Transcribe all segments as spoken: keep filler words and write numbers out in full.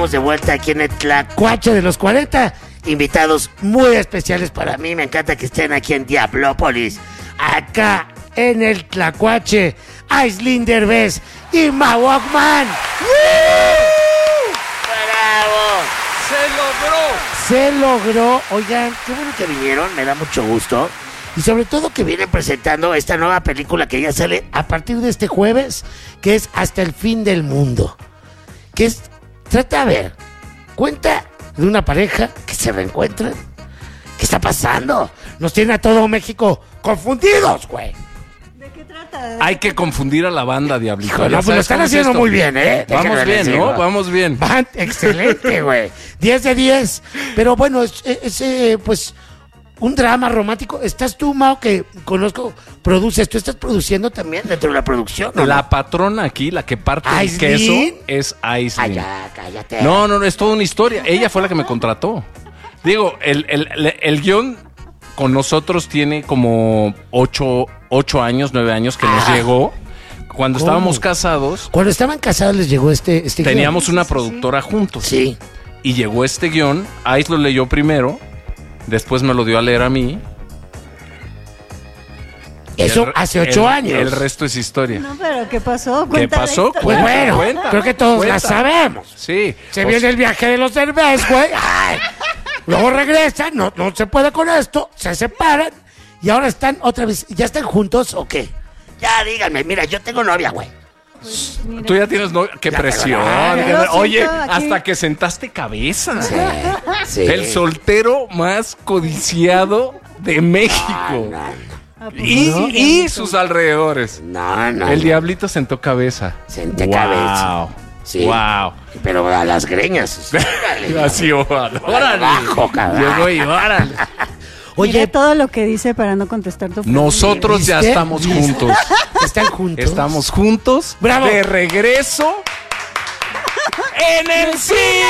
De vuelta aquí en el Tlacuache de los cuarenta. Invitados muy especiales para mí. Me encanta que estén aquí en Diablópolis. Acá en el Tlacuache, Aislinn Derbez y Mau Walkman. ¡Bravo! Se logró. Se logró. Oigan, qué bueno que vinieron. Me da mucho gusto. Y sobre todo que vienen presentando esta nueva película que ya sale a partir de este jueves, que es Hasta el fin del mundo. Que es... Trata, a ver, cuenta de una pareja que se reencuentran. ¿Qué está pasando? Nos tiene a todo México confundidos, güey. ¿De qué trata? Hay que confundir a la banda, Diablito. Hijo, no, pues lo están haciendo muy bien, ¿eh? Vamos Déjame bien, decir, ¿no? Vamos bien. Van, excelente, güey. diez de diez. Pero bueno, es, es eh, pues... un drama romántico. ¿Estás tú, Mau, que conozco, produces? ¿Tú estás produciendo también dentro de la producción? ¿No? La patrona aquí, la que parte el ¿Aislinn? queso, es Aislinn. Ay, ya, cállate. No, no, no, es toda una historia. Ella fue la que me contrató. Digo, el, el, el, el guión con nosotros tiene como ocho, ocho años, nueve años que nos Ah. llegó. Cuando ¿Cómo? estábamos casados, Cuando estaban casados les llegó este, este teníamos guión. una productora juntos. Sí. Y llegó este guión, Ais lo leyó primero, después me lo dio a leer a mí. Eso El- hace ocho el- años. El resto es historia. No, pero ¿qué pasó? ¿Qué Cuenta la pasó? historia. Pues bueno, Cuenta, creo que todos cuenta. la sabemos. Sí. Se O viene sea, el viaje de los Derbez, güey. Ay. Luego regresan, no, no se puede con esto, se separan y ahora están otra vez. ¿Ya están juntos o qué? Ya díganme, mira, yo tengo novia, güey. Mira. Tú ya tienes novia. ¡Qué Ya, presión! ya, ya. Qué- Lo Oye, siento, aquí. hasta que sentaste cabeza. Sí. El soltero más codiciado de México. ¿A poco Y, no? y sus alrededores. No, no. El no. diablito sentó cabeza. Senté Wow. cabeza. Sí. Wow. Pero a las greñas. Órale. Así, órale. Abajo, cabrón. Llegó y órale. Mira Oye, todo lo que dice para no contestar tu pregunta. Nosotros ya ¿Viste? estamos ¿Viste? juntos. ¿están juntos? Estamos juntos. ¡Bravo! De regreso. ¡En el cine!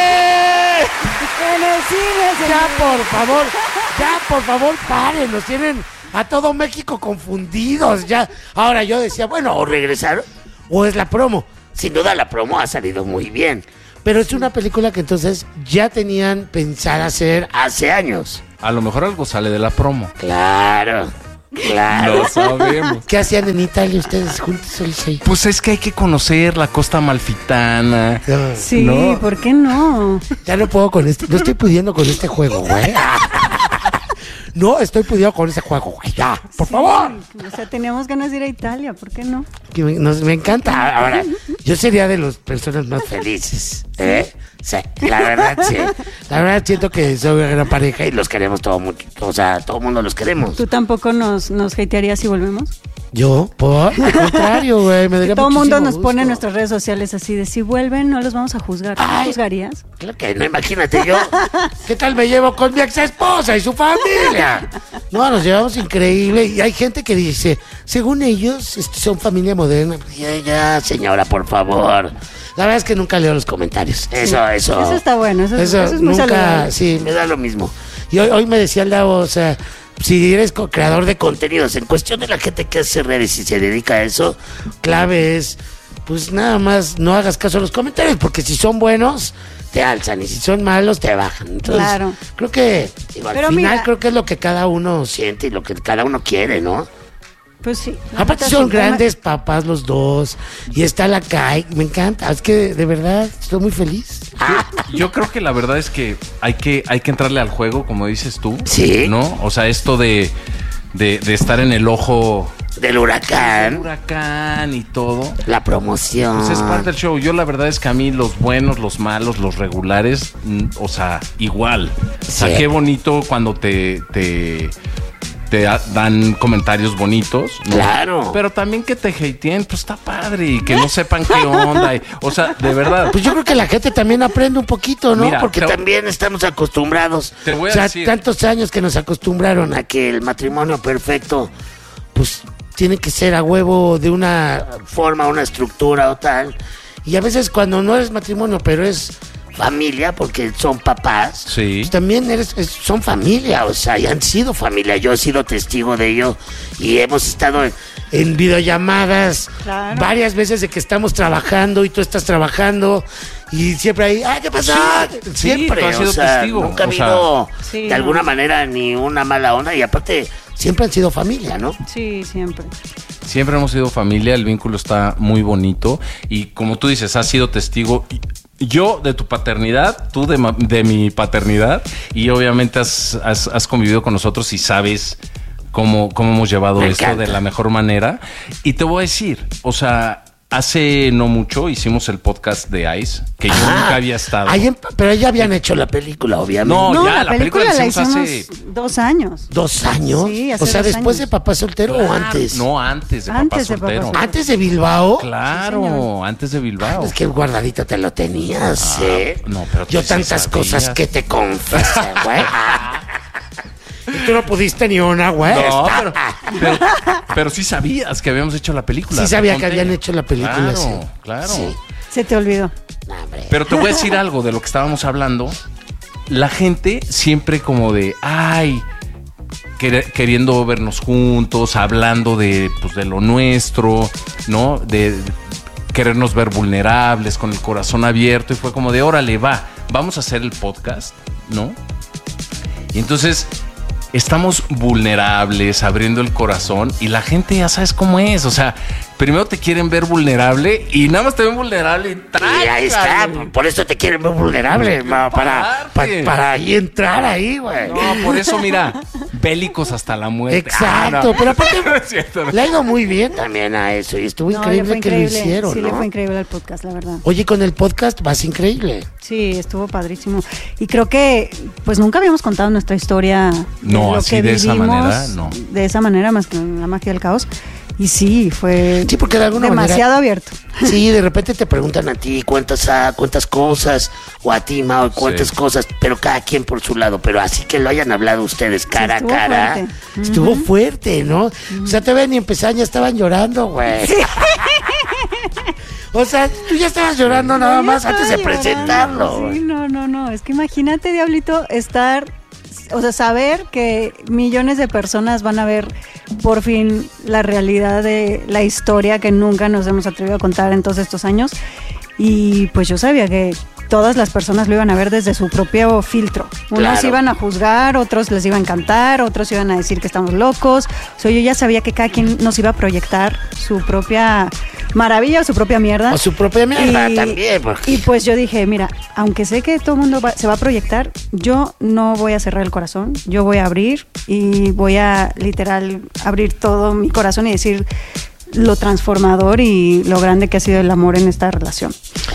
En el cine, Ya, señor. por favor, ya, por favor, paren, nos tienen a todo México confundidos, ya. Ahora yo decía, bueno, o regresaron, o es la promo. Sin duda la promo ha salido muy bien, pero es una película que entonces ya tenían pensada hacer hace años. A lo mejor algo sale de la promo. Claro, claro. Lo sabemos. ¿Qué hacían en Italia ustedes juntos, Olsey? Pues es que hay que conocer la costa amalfitana. No, Sí, No. ¿por qué no? ya no puedo con este, no estoy pudiendo con este juego, güey. No estoy pudiendo con ese juego, güey, ya, por favor. O sea, teníamos ganas de ir a Italia, ¿por qué no? Que me, nos- me encanta. Ahora, yo sería de las personas más felices. ¿Eh? Sí, la verdad, sí. La verdad, siento que soy una gran pareja y los queremos todo mucho. O sea, todo el mundo los queremos. ¿Tú tampoco nos, nos hatearías si volvemos? Yo, por al contrario, güey, me daría Todo el mundo muchísimo nos pone en gusto. nuestras redes sociales así de si vuelven no los vamos a juzgar. ¿Tú Ay. juzgarías? Claro que no, imagínate yo. ¿Qué tal me llevo con mi ex esposa y su familia? No, nos llevamos increíble. Y hay gente que dice, según ellos, este, son familia moderna. Ya, ya, señora, por favor. La verdad es que nunca leo los comentarios. Eso, eso. Eso está bueno, eso es- eso es muy nunca, saludable. sí, me da lo mismo. Y hoy, hoy me decía el Davo, o sea, si eres co- creador de contenidos, en cuestión de la gente que hace redes y se dedica a eso, clave es, pues nada más no hagas caso a los comentarios, porque si son buenos, te alzan, y si son malos, te bajan. Entonces, Claro. creo que, digo, al Pero final, mira- creo que es lo que cada uno siente y lo que cada uno quiere, ¿no? Pues sí. la Aparte neta, son sí, grandes papás los dos, y está la Kai, me encanta, es que de verdad estoy muy feliz. Ah, Yo creo que la verdad es que hay que, hay que entrarle al juego, como dices tú. Sí. ¿No? O sea, esto de, de, de estar en el ojo del del huracán, huracán y todo. la promoción. Pues es parte del show. Yo la verdad es que a mí los buenos, los malos, los regulares, mm, o sea, igual. O sea, Sí. qué bonito cuando te, te, te da- dan comentarios bonitos, ¿no? Claro. Pero también que te hateen, pues está padre y que no sepan qué onda. y- o sea, de verdad. Pues yo creo que la gente también aprende un poquito, ¿no? Mira, Porque te- también estamos acostumbrados. Te voy a o sea, decir. tantos años que nos acostumbraron a que el matrimonio perfecto, pues, tiene que ser a huevo de una forma, una estructura o tal. Y a veces cuando no es matrimonio, pero es familia, porque son papás, sí. pues también eres, es, son familia, o sea, y han sido familia. Yo he sido testigo de ello y hemos estado en, en videollamadas claro. varias veces de que estamos trabajando y tú estás trabajando y siempre hay, ¡ay, qué pasa! Sí, siempre, sí, tú has sido o sea, testigo. nunca ha o habido sea, de sí, alguna no. manera ni una mala onda y aparte siempre han sido familia, ¿no? Sí, siempre. Siempre hemos sido familia, el vínculo está muy bonito y como tú dices, has sido testigo yo de tu paternidad, tú de, de mi paternidad y obviamente has, has, has convivido con nosotros y sabes cómo, cómo hemos llevado Me esto encanta. de la mejor manera. Y te voy a decir, o sea... Hace no mucho hicimos el podcast de Ice, que yo Ah, nunca había estado. Ahí en- pero ya habían hecho la película, obviamente. No, No, ya, la, la película, película la la hicimos hicimos hace- dos años. ¿Dos años? Sí, hace o sea, dos después años. de Papá Soltero o antes. No, antes de Antes Papá de Papá Soltero. Soltero. ¿Antes de Bilbao? Claro, Sí, señor. antes de Bilbao. Es que guardadito te lo tenías, Ah, ¿eh? no, pero tú Yo sí tantas sabías. cosas que te confieso, güey. Y tú no pudiste ni una, güey. No, pero, pero, pero sí sabías que habíamos hecho la película. Sí te sabía que conté. habían hecho la película, Claro, sí. claro. Sí. Se te olvidó. No, hombre. Pero te voy a decir algo de lo que estábamos hablando. La gente siempre como de, ay, quer- queriendo vernos juntos, hablando de, pues, de lo nuestro, ¿no? De querernos ver vulnerables, con el corazón abierto. Y fue como de, órale, va, vamos a hacer el podcast, ¿no? Y entonces... Estamos vulnerables, abriendo el corazón y la gente ya sabes cómo es. O sea, primero te quieren ver vulnerable y nada más te ven vulnerable y trácale. Y ahí está, por eso te quieren ver vulnerable, ma, para, para, para ahí entrar ahí, güey. No, por eso, mira, bélicos hasta la muerte. Exacto, Ah, no. pero aparte No es cierto, no. le ha ido muy bien también a eso y estuvo No, le increíble fue que increíble. lo hicieron, Sí, ¿no? le fue increíble el podcast, la verdad. Oye, con el podcast vas increíble. Sí, estuvo padrísimo. Y creo que, pues nunca habíamos contado nuestra historia. De No, lo así que de esa vivimos, manera, no. De esa manera, más que en la magia del caos. Y sí, fue Sí, porque de alguna demasiado manera- abierto. Sí, de repente te preguntan a ti cuántas, ah, cuántas cosas, o a ti, Mao, cuántas Sí. cosas, pero cada quien por su lado. Pero así que lo hayan hablado ustedes cara estuvo a cara, fuerte. estuvo Ujú. fuerte, ¿no? O sea, te ven y empezaban, ya estaban llorando, güey. O sea, tú ya estabas llorando nada Yo más estaba antes de llorando, presentarlo. Sí, güey. no, no, no. Es que imagínate, Diablito, estar, o sea, saber que millones de personas van a ver por fin la realidad de la historia que nunca nos hemos atrevido a contar en todos estos años. Y pues yo sabía que todas las personas lo iban a ver desde su propio filtro. Unos Claro. iban a juzgar, otros les iba a encantar, otros iban a decir que estamos locos. O sea, yo ya sabía que cada quien nos iba a proyectar su propia maravilla o su propia mierda. O su propia mierda también, porque- Y pues yo dije, mira, aunque sé que todo el mundo va- se va a proyectar, yo no voy a cerrar el corazón, yo voy a abrir y voy a literal abrir todo mi corazón y decir lo transformador y lo grande que ha sido el amor en esta relación.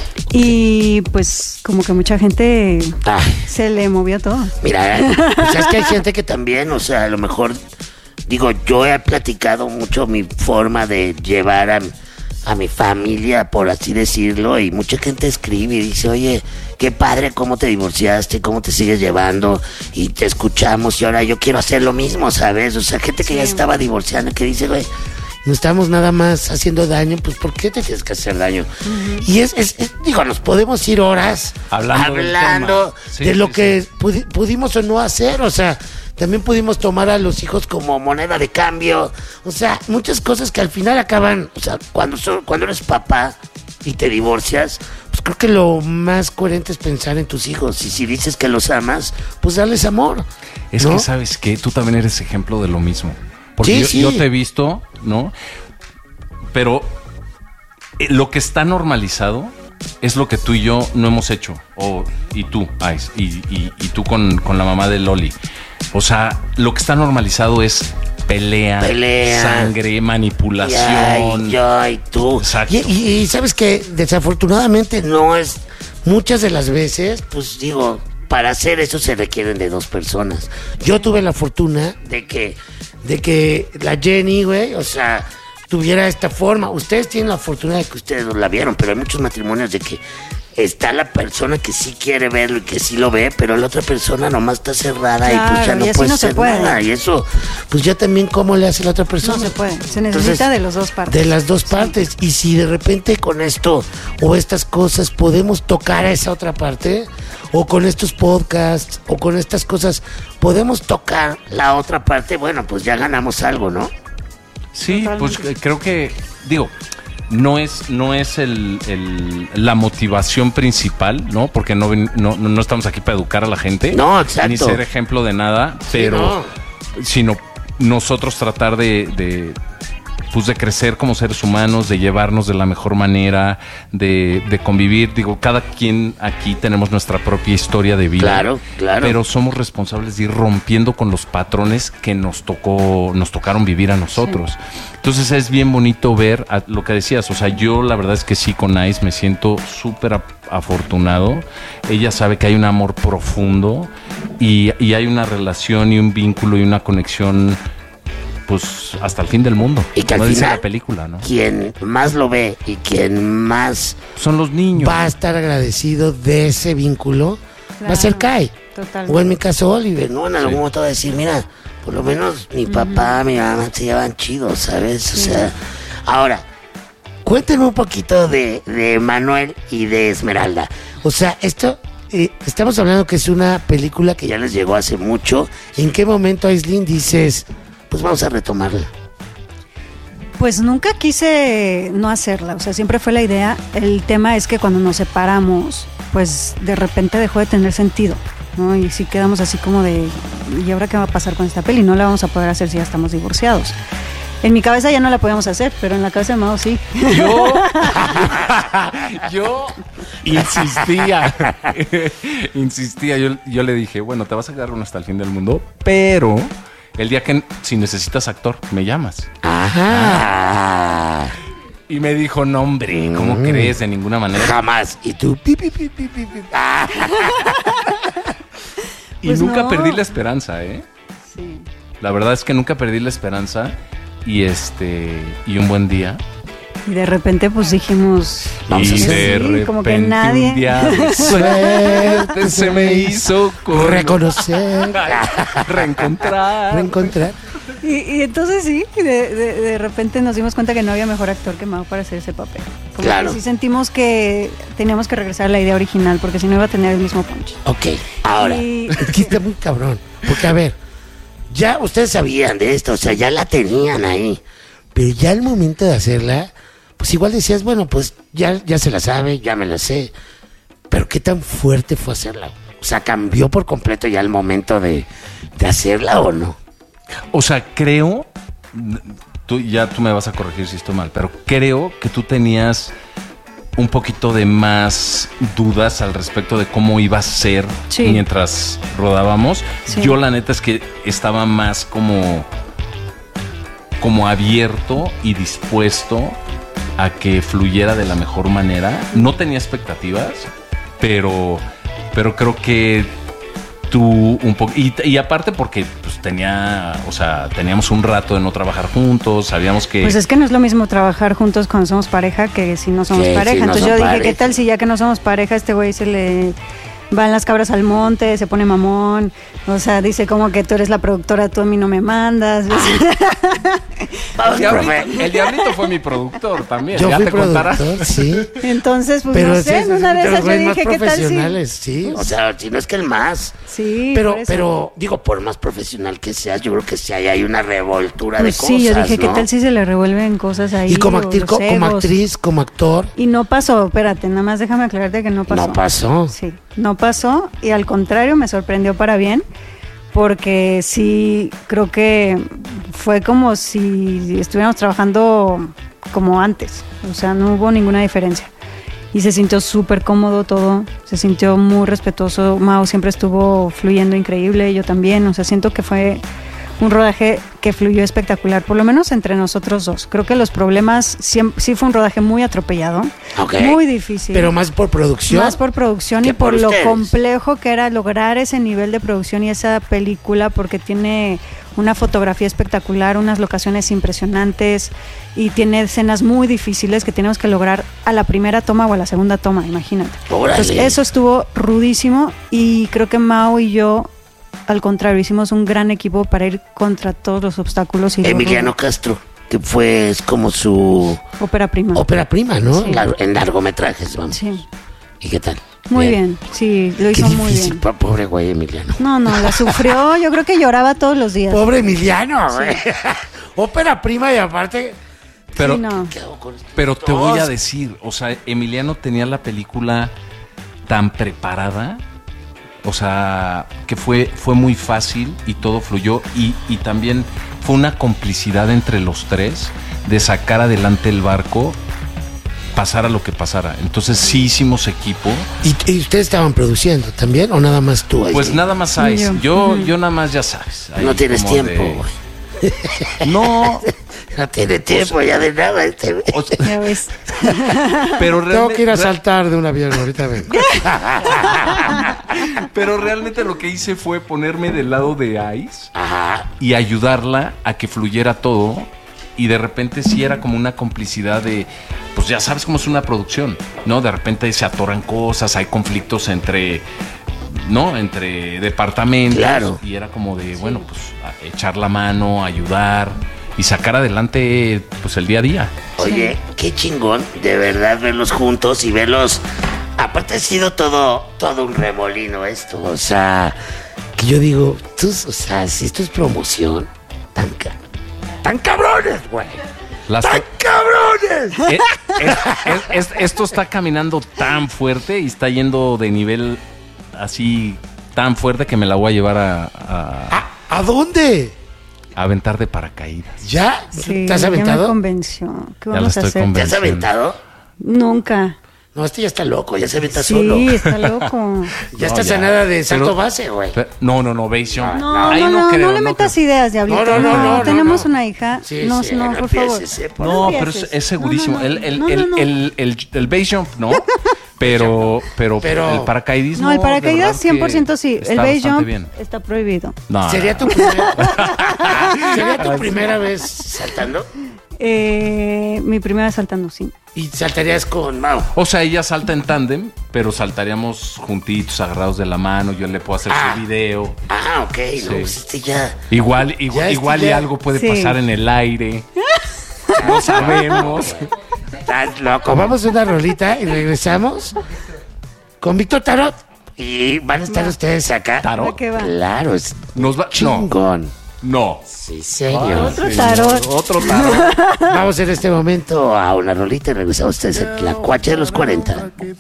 Y pues como que mucha gente Ay. se le movió todo. Mira, eh, pues es que hay gente que también, o sea, a lo mejor, digo, yo he platicado mucho mi forma de llevar a, a mi familia, por así decirlo, y mucha gente escribe y dice, oye, qué padre cómo te divorciaste, cómo te sigues llevando, y te escuchamos, y ahora yo quiero hacer lo mismo, ¿sabes? O sea, gente que Sí. ya estaba divorciando, que dice, güey, no estamos nada más haciendo daño, pues ¿por qué te tienes que hacer daño? Y es, es, es- digo, nos podemos ir horas Hablando del hablando tema. Sí, de lo sí, que pudi- pudimos o no hacer, o sea, también pudimos tomar a los hijos como moneda de cambio, o sea, muchas cosas que al final acaban, o sea, cuando, so- cuando eres papá y te divorcias, pues creo que lo más coherente es pensar en tus hijos, y si dices que los amas, pues darles amor. Es ¿no? que sabes que tú también eres ejemplo de lo mismo. Porque Sí, yo, sí. yo te he visto, ¿no? Pero eh, lo que está normalizado es lo que tú y yo no hemos hecho. O, y tú, Ice, y, y, y tú con, con la mamá de Loli. O sea, lo que está normalizado es pelea, Pelea. sangre, manipulación. Ay, ay, tú. Exacto. Y, y- y sabes que desafortunadamente no es, muchas de las veces, pues digo, para hacer eso se requieren de dos personas. Yo tuve la fortuna de que, de que la Jenny, güey, o sea, tuviera esta forma. Ustedes tienen la fortuna de que ustedes la vieron, pero hay muchos matrimonios de que está la persona que sí quiere verlo y que sí lo ve, pero la otra persona nomás está cerrada, claro, y pues ya no puede no hacer puede. nada. Y eso, pues ya también cómo le hace la otra persona. No se puede, se necesita Entonces, de las dos partes. De las dos partes. Sí. Y si de repente con esto o estas cosas podemos tocar a esa otra parte, o con estos podcasts, o con estas cosas, podemos tocar la otra parte, bueno, pues ya ganamos algo, ¿no? Sí, Totalmente. Pues creo que, digo, no es, no es el, el, la motivación principal, ¿no? Porque no, no, no estamos aquí para educar a la gente. No, exacto. Ni ser ejemplo de nada, pero sí, no. Sino nosotros tratar de, de, pues de crecer como seres humanos, de llevarnos de la mejor manera, de, de convivir. Digo, cada quien aquí tenemos nuestra propia historia de vida. Claro, claro. Pero somos responsables de ir rompiendo con los patrones que nos tocó, nos tocaron vivir a nosotros. Sí. Entonces es bien bonito ver a, lo que decías. O sea, yo la verdad es que sí, con Ice me siento súper afortunado. Ella sabe que hay un amor profundo y, y hay una relación y un vínculo y una conexión, pues hasta el fin del mundo. Y que al final, dice la película, ¿no? Quien más lo ve y quien más son los niños, va a estar agradecido de ese vínculo, claro, va a ser Kai. Totalmente. O en mi caso Oliver, ¿no? En algún sí. momento va a decir, mira, por lo menos mi papá, uh-huh. mi mamá se llevan chidos, ¿sabes? Sí. O sea, ahora, cuéntenme un poquito de, de Manuel y de Esmeralda. O sea, esto, eh, estamos hablando que es una película que ya les llegó hace mucho. ¿En qué momento, Aislinn, dices, pues vamos a retomarla? Pues nunca quise no hacerla, o sea, siempre fue la idea. El tema es que cuando nos separamos, pues de repente dejó de tener sentido, ¿no? Y sí quedamos así como de, ¿y ahora qué va a pasar con esta peli? No la vamos a poder hacer si ya estamos divorciados. En mi cabeza ya no la podíamos hacer, pero en la cabeza de Mao sí. Yo, yo insistía, insistía. Yo, yo le dije, bueno, te vas a quedar uno hasta el fin del mundo, pero el día que, si necesitas actor, me llamas. Ajá. Y me dijo, no, hombre, ¿cómo mm. crees? De ninguna manera. Jamás. Y tú, pi, pi, pi, pi, pi, pi. Ah. Y pues nunca no. perdí la esperanza, ¿eh? Sí. La verdad es que nunca perdí la esperanza. Y este, y un buen día. Y de repente, pues dijimos, vamos a hacer. De sí, repente, como que nadie. Un día de suerte se me hizo con... reconocer, reencontrar. Reencontrar. Y, y entonces sí, de, de, de repente nos dimos cuenta que no había mejor actor que Mao para hacer ese papel. Como claro. que sí sentimos que teníamos que regresar a la idea original, porque si no iba a tener el mismo punch. Ok, ahora, y... es que está muy cabrón. Porque a ver, ya ustedes sabían de esto, o sea, ya la tenían ahí. Pero ya al momento de hacerla, pues igual decías, bueno, pues ya, ya se la sabe, ya me la sé. Pero ¿qué tan fuerte fue hacerla? O sea, ¿cambió por completo ya el momento de, de hacerla o no? O sea, creo, tú, ya tú me vas a corregir si estoy mal, pero creo que tú tenías un poquito de más dudas al respecto de cómo iba a ser sí. mientras rodábamos. Sí. Yo la neta es que estaba más como, como abierto y dispuesto a que fluyera de la mejor manera. No tenía expectativas, pero, pero creo que tú un poco, y, y aparte porque pues tenía, o sea, teníamos un rato de no trabajar juntos, sabíamos que... Pues es que no es lo mismo trabajar juntos cuando somos pareja que si no somos pareja. Si no Entonces yo dije, pareja. ¿Qué tal si ya que no somos pareja este güey se le van las cabras al monte, se pone mamón? O sea, dice como que tú eres la productora, tú a mí no me mandas. El diablito, el diablito fue mi productor también. Yo ya fui te productor, contará. sí. Entonces, pues pero no sé, en una de esas yo dije, ¿qué tal si? Sí, o sea, si no es que el más. Sí, pero, pero digo, por más profesional que seas, yo creo que sí hay, hay una revoltura pues de sí, cosas, yo dije, ¿no? ¿qué tal si se le revuelven cosas ahí? Y como, actriz, co- como actriz, como actor. Y no pasó, espérate, nada más déjame aclararte que no pasó. No pasó. Sí, no pasó y al contrario me sorprendió para bien. Porque sí, creo que fue como si estuviéramos trabajando como antes. O sea, no hubo ninguna diferencia. Y se sintió súper cómodo todo. Se sintió muy respetuoso. Mao siempre estuvo fluyendo increíble. Yo también. O sea, siento que fue un rodaje que fluyó espectacular. Por lo menos entre nosotros dos. Creo que los problemas... Sí, sí fue un rodaje muy atropellado. Okay. Muy difícil. Pero más por producción. Más por producción y por, por lo complejo que era lograr ese nivel de producción y esa película, porque tiene una fotografía espectacular, unas locaciones impresionantes y tiene escenas muy difíciles que tenemos que lograr a la primera toma o a la segunda toma, imagínate. Órale. Entonces eso estuvo rudísimo y creo que Mao y yo, al contrario, hicimos un gran equipo para ir contra todos los obstáculos. Y Emiliano Castro, que fue es como su ópera prima. Ópera prima, ¿no? Sí. Lar- en largometrajes, vamos. Sí. ¿Y qué tal? Muy bien, sí, lo hizo Qué muy difícil, bien. pa- pobre güey Emiliano. No, no, la sufrió, yo creo que lloraba todos los días. Pobre Emiliano, güey. Ópera prima y aparte... Pero, Sí, no. ¿qué hago con estos pero te voy a dos? decir, o sea, Emiliano tenía la película tan preparada, o sea, que fue, fue muy fácil y todo fluyó y, y también fue una complicidad entre los tres de sacar adelante el barco, pasara lo que pasara. Entonces sí hicimos equipo. ¿Y, y ustedes estaban produciendo también o nada más tú ahí? Pues nada más hay. Yo. Yo, Ujú. yo nada más ya sabes. ahí No tienes como tiempo, de- güey. No, No tiene tiempo ya de nada este güey. o sea, Ya ves. pero Tengo realmente, que ir a saltar de un avión, ahorita vengo. pero realmente lo que hice fue ponerme del lado de Ice Ajá. y ayudarla a que fluyera todo. Y de repente sí era como una complicidad de, pues ya sabes cómo es una producción, ¿no? De repente se atoran cosas, hay conflictos entre, ¿no? Entre departamentos. Claro. Y era como de, bueno, pues a- echar la mano, ayudar y sacar adelante, pues el día a día. Oye, qué chingón, de verdad, verlos juntos y verlos. Aparte ha sido todo, todo un remolino esto. O sea, que yo digo, tú, o sea, si esto es promoción, tan, ca- tan cabrones, güey. Las ¡Tan cabrones! Eh, es- es- es- esto está caminando tan fuerte y está yendo de nivel así tan fuerte que me la voy a llevar a, a- ¿A, a dónde? a aventar de paracaídas. ¿Ya? Sí, ¿Te has ya me aventado? convenció. ¿Qué Ya la vamos a estoy hacer? ¿Te has aventado? Nunca. No, este ya está loco, ya se avienta Sí, solo. está loco. Ya No, estás ya. a nada de salto Pero- base, güey. Pero- No, no, no, base jump. No, Ahí no, no, creo, no le metas creo. ideas, Diablito. No, no, no, no, Tenemos no. una hija. Sí, no, sí, no, no por favor. empieces, eh, por No, No pero es, empieces. es segurísimo. No, no, no. El, el, No, no, el, no. el, el- el base jump, no. Pero, pero, Pero- el paracaidismo. No, el de paracaídas verdad cien por ciento que sí. está El base bastante jump bien. está prohibido. No, ¿Sería no. tu, primera, ¿Sería tu primera vez saltando? Eh, mi primera vez saltando, sí. Y saltarías con Mau. O sea, ella salta en tándem, pero saltaríamos juntitos, agarrados de la mano. Yo le puedo hacer Ah. su video. Ah, ok, no, Sí. pues este ya. Igual, Ya igual, este igual y ya- algo puede Sí. pasar en el aire. No sabemos. Estás loco. Vamos a una rolita y regresamos. Con Víctor Tarot. Y van a estar ustedes acá. ¿Tarot? ¿A qué va? Claro, es Nos va. No, chingón. no. Sí, serio. Otro tarot. Otro tarot. Vamos en este momento a una rolita y regresamos a ustedes en la cuacha de los cuarenta.